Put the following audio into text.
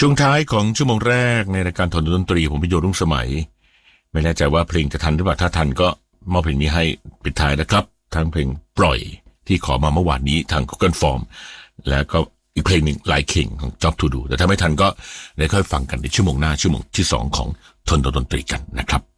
ช่วงท้ายของชั่วโมงแรกในรายการทนดนตรีผมพิโยรุ่งสมัยไม่แน่ใจว่าเพลงจะทันหรือเปล่าถ้าทันก็มอบเพลงนี้ให้ปิดท้ายนะครับทั้งเพลงปล่อยที่ขอมาเมื่อวานนี้ทาง Google Form แล้วก็อีกเพลงหนึ่งลายเข่งของ Job to Do แต่ถ้าไม่ทันก็ได้ค่อยฟังกันในชั่วโมงหน้าชั่วโมงที่2ของทนดนตรีกันนะครับ